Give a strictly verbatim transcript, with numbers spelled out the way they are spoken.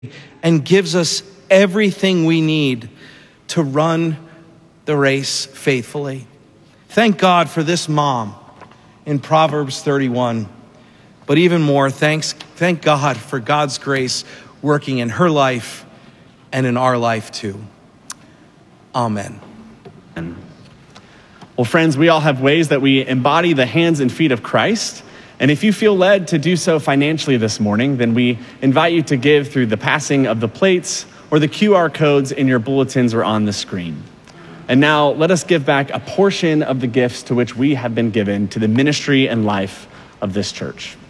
and gives us everything we need to run the race faithfully. Thank God for this mom in Proverbs thirty-one. But even more, thanks, thank God for God's grace working in her life and in our life too. Amen. Well, friends, we all have ways that we embody the hands and feet of Christ. And if you feel led to do so financially this morning, then we invite you to give through the passing of the plates or the Q R codes in your bulletins or on the screen. And now let us give back a portion of the gifts to which we have been given to the ministry and life of this church.